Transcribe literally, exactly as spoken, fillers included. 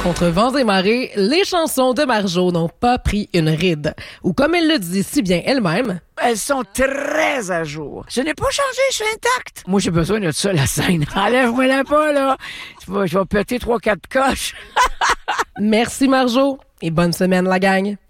Contre vents et marées, les chansons de Marjo n'ont pas pris une ride. Ou comme elle le dit si bien elle-même, elles sont très à jour. Je n'ai pas changé, je suis intacte. Moi, j'ai besoin de ça, la scène. Enlève-moi la pas, là. Je vais, je vais péter trois, quatre coches. Merci Marjo et bonne semaine la gang.